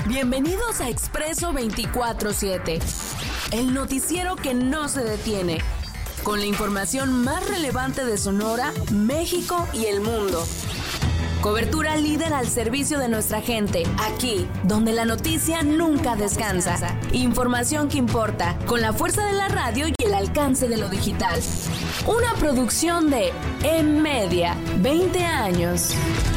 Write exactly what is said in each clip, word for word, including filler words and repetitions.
Bienvenidos a Expreso veinticuatro siete, el noticiero que no se detiene, con la información más relevante de Sonora, México y el mundo. Cobertura líder al servicio de nuestra gente, aquí, donde la noticia nunca descansa. Información que importa, con la fuerza de la radio y el alcance de lo digital. Una producción de En Media, veinte años.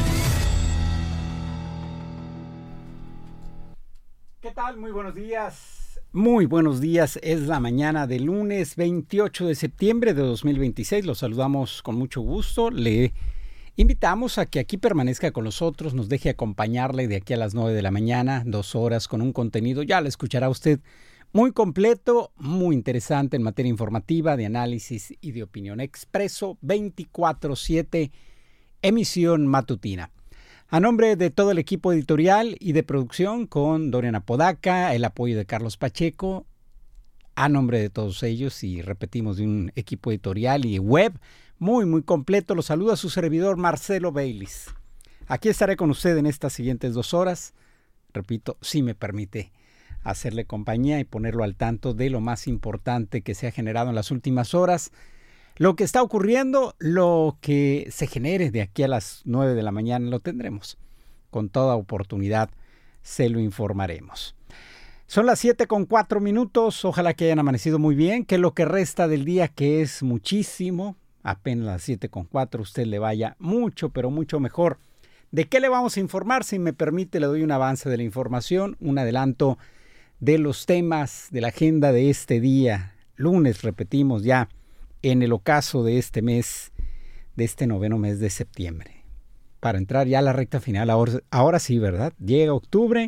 ¿Qué tal? Muy buenos días. Muy buenos días. Es la mañana del lunes veintiocho de septiembre de dos mil veintiséis. Los saludamos con mucho gusto. Le invitamos a que aquí permanezca con nosotros, nos deje acompañarle de aquí a las nueve de la mañana, dos horas con un contenido, ya lo escuchará usted, muy completo, muy interesante en materia informativa, de análisis y de opinión. Expreso veinticuatro siete, emisión matutina. A nombre de todo el equipo editorial y de producción, con Dorian Apodaca, el apoyo de Carlos Pacheco, a nombre de todos ellos, y repetimos, de un equipo editorial y web muy, muy completo, los saluda su servidor Marcelo Baylis. Aquí estaré con usted en estas siguientes dos horas, repito, si me permite hacerle compañía y ponerlo al tanto de lo más importante que se ha generado en las últimas horas, lo que está ocurriendo, lo que se genere de aquí a las nueve de la mañana, lo tendremos. Con toda oportunidad se lo informaremos. Son las siete con cuatro minutos, ojalá que hayan amanecido muy bien, que lo que resta del día, que es muchísimo, apenas las siete con cuatro, usted le vaya mucho, pero mucho mejor. ¿De qué le vamos a informar? Si me permite, le doy un avance de la información, un adelanto de los temas de la agenda de este día, lunes, repetimos ya, en el ocaso de este mes, de este noveno mes de septiembre. Para entrar ya a la recta final, ahora, ahora sí, ¿verdad? Llega octubre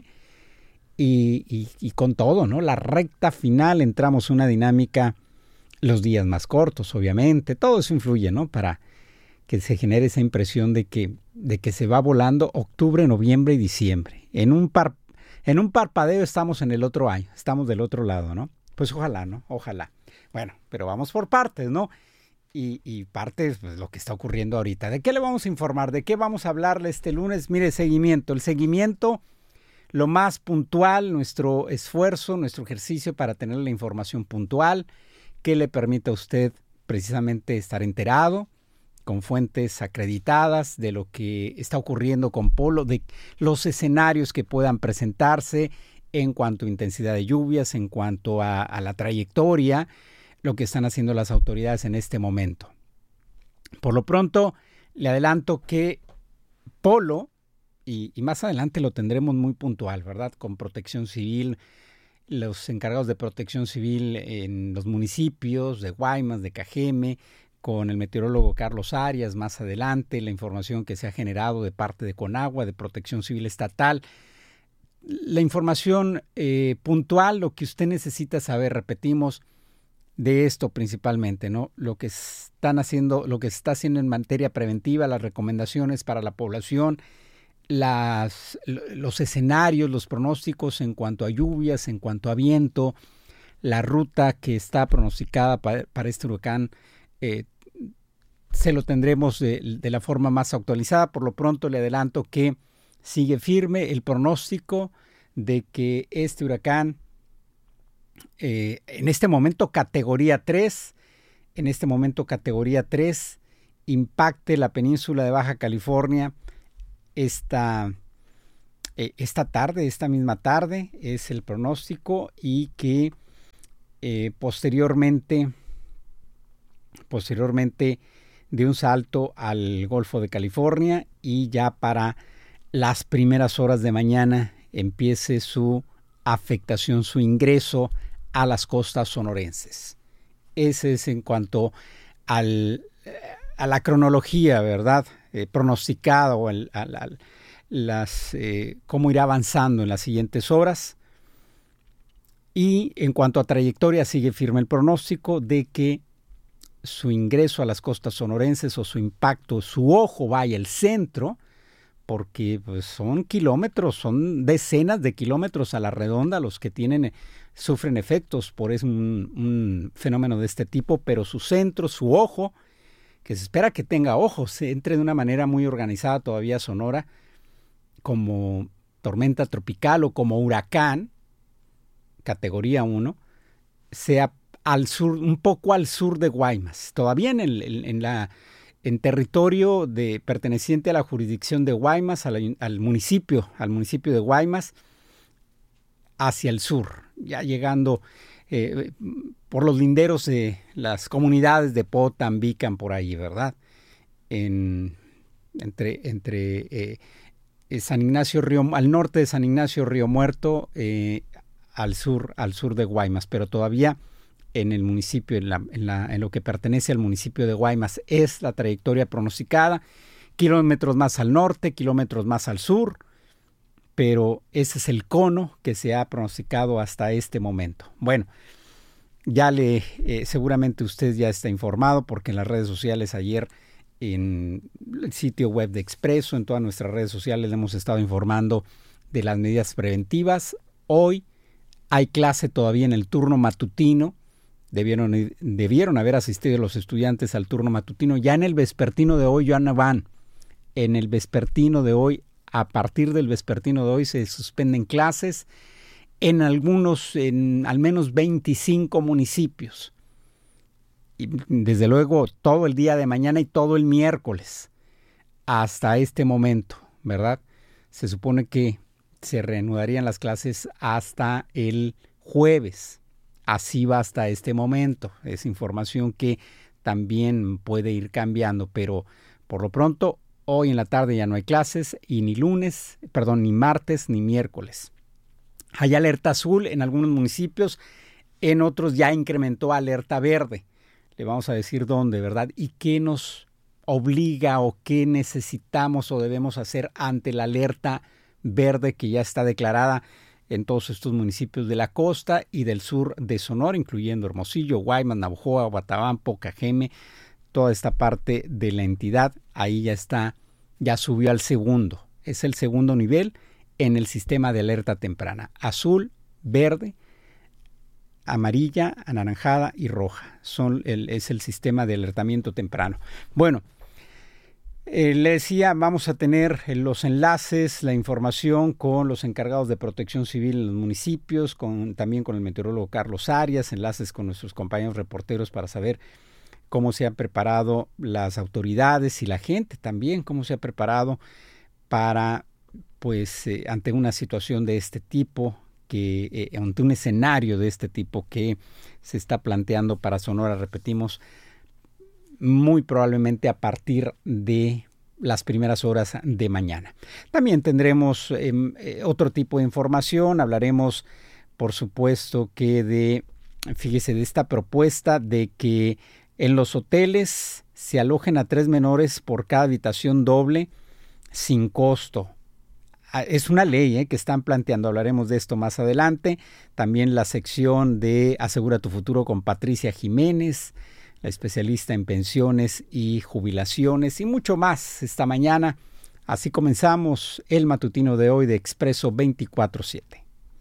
y, y, y con todo, ¿no? La recta final, entramos en una dinámica, los días más cortos, obviamente, todo eso influye, ¿no? Para que se genere esa impresión de que, de que se va volando octubre, noviembre y diciembre. En un, par, en un parpadeo estamos en el otro año, estamos del otro lado, ¿no? Pues ojalá, ¿no? Ojalá. Bueno, pero vamos por partes, ¿no? Y, y partes, pues lo que está ocurriendo ahorita. ¿De qué le vamos a informar? ¿De qué vamos a hablarle este lunes? Mire, seguimiento. El seguimiento, lo más puntual, nuestro esfuerzo, nuestro ejercicio para tener la información puntual que le permita a usted precisamente estar enterado, con fuentes acreditadas de lo que está ocurriendo con Polo, de los escenarios que puedan presentarse en cuanto a intensidad de lluvias, en cuanto a, a la trayectoria, lo que están haciendo las autoridades en este momento. Por lo pronto, le adelanto que Polo, y, y más adelante lo tendremos muy puntual, ¿verdad? Con Protección Civil, los encargados de Protección Civil en los municipios de Guaymas, de Cajeme, con el meteorólogo Carlos Arias, más adelante, la información que se ha generado de parte de Conagua, de Protección Civil Estatal, la información eh, puntual, lo que usted necesita saber, repetimos, de esto principalmente, ¿no? Lo que están haciendo, lo que se está haciendo en materia preventiva, las recomendaciones para la población, las, los escenarios, los pronósticos en cuanto a lluvias, en cuanto a viento, la ruta que está pronosticada para, para este huracán, eh, se lo tendremos de, de la forma más actualizada. Por lo pronto le adelanto que sigue firme el pronóstico de que este huracán, eh, en este momento categoría tres, en este momento categoría tres, impacte la península de Baja California esta, eh, esta tarde, esta misma tarde, es el pronóstico, y que eh, posteriormente, posteriormente de un salto al Golfo de California, y ya para las primeras horas de mañana empiece su afectación, su ingreso a las costas sonorenses. Ese es en cuanto al, a la cronología, ¿verdad? Eh, pronosticada, o al, al, al, las, eh, cómo irá avanzando en las siguientes horas. Y en cuanto a trayectoria, sigue firme el pronóstico de que su ingreso a las costas sonorenses, o su impacto, su ojo vaya al centro, porque pues, son kilómetros, son decenas de kilómetros a la redonda los que tienen, sufren efectos por es un, un fenómeno de este tipo, pero su centro, su ojo, que se espera que tenga ojos, entre de una manera muy organizada todavía Sonora, como tormenta tropical o como huracán, categoría uno, sea al sur, un poco al sur de Guaymas, todavía en, el, en, en, la, en territorio de, perteneciente a la jurisdicción de Guaymas, al, al municipio, al municipio de Guaymas, hacia el sur, ya llegando eh, por los linderos de las comunidades de Potan, Bican, por ahí, ¿verdad? En, entre entre eh, San Ignacio Río, al norte de San Ignacio Río Muerto, eh, al sur, al sur de Guaymas, pero todavía en el municipio, en, la, en, la, en lo que pertenece al municipio de Guaymas, es la trayectoria pronosticada, kilómetros más al norte, kilómetros más al sur, pero ese es el cono que se ha pronosticado hasta este momento. Bueno, ya le, eh, seguramente usted ya está informado, porque en las redes sociales ayer, en el sitio web de Expreso, en todas nuestras redes sociales, le hemos estado informando de las medidas preventivas. Hoy hay clase todavía en el turno matutino. Debieron, debieron haber asistido los estudiantes al turno matutino. Ya en el vespertino de hoy ya no van. En el vespertino de hoy, a partir del vespertino de hoy, se suspenden clases en algunos, en al menos veinticinco municipios. Y desde luego todo el día de mañana y todo el miércoles hasta este momento, ¿verdad? Se supone que se reanudarían las clases hasta el jueves. Así va hasta este momento. Es información que también puede ir cambiando, pero por lo pronto, hoy en la tarde ya no hay clases, y ni lunes, perdón, ni martes, ni miércoles. Hay alerta azul en algunos municipios, en otros ya incrementó alerta verde. Le vamos a decir dónde, ¿verdad? Y qué nos obliga o qué necesitamos o debemos hacer ante la alerta verde que ya está declarada en todos estos municipios de la costa y del sur de Sonora, incluyendo Hermosillo, Guaymas, Navojoa, Guatabampo, Cajeme, toda esta parte de la entidad. Ahí ya está, ya subió al segundo. Es el segundo nivel en el sistema de alerta temprana. Azul, verde, amarilla, anaranjada y roja. Son el, es el sistema de alertamiento temprano. Bueno, eh, le decía, vamos a tener los enlaces, la información con los encargados de protección civil en los municipios, con, también con el meteorólogo Carlos Arias, enlaces con nuestros compañeros reporteros para saber cómo se han preparado las autoridades y la gente también, cómo se ha preparado para, pues, eh, ante una situación de este tipo, que eh, ante un escenario de este tipo que se está planteando para Sonora, repetimos, muy probablemente a partir de las primeras horas de mañana. También tendremos eh, eh, otro tipo de información, hablaremos, por supuesto, que de, fíjese, de esta propuesta de que en los hoteles se alojen a tres menores por cada habitación doble sin costo. Es una ley ¿eh? que están planteando, hablaremos de esto más adelante. También la sección de Asegura tu Futuro con Patricia Jiménez, la especialista en pensiones y jubilaciones, y mucho más esta mañana. Así comenzamos el matutino de hoy de Expreso veinticuatro siete.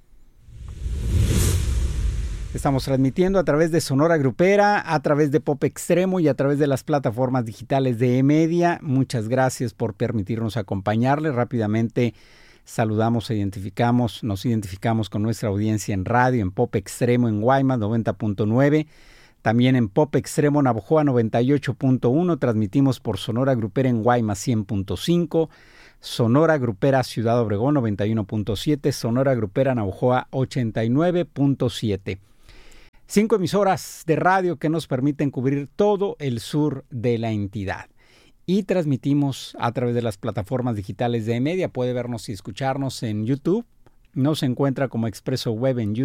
Estamos transmitiendo a través de Sonora Grupera, a través de Pop Extremo y a través de las plataformas digitales de eMedia. Muchas gracias por permitirnos acompañarles. Rápidamente saludamos e identificamos, nos identificamos con nuestra audiencia en radio, en Pop Extremo en Guaymas noventa punto nueve, también en Pop Extremo Navojoa noventa y ocho punto uno, transmitimos por Sonora Grupera en Guaymas cien punto cinco, Sonora Grupera Ciudad Obregón noventa y uno punto siete, Sonora Grupera Navojoa ochenta y nueve punto siete. Cinco emisoras de radio que nos permiten cubrir todo el sur de la entidad. Y transmitimos a través de las plataformas digitales de eMedia. Puede vernos y escucharnos en YouTube. Nos encuentra como Expreso Web en YouTube.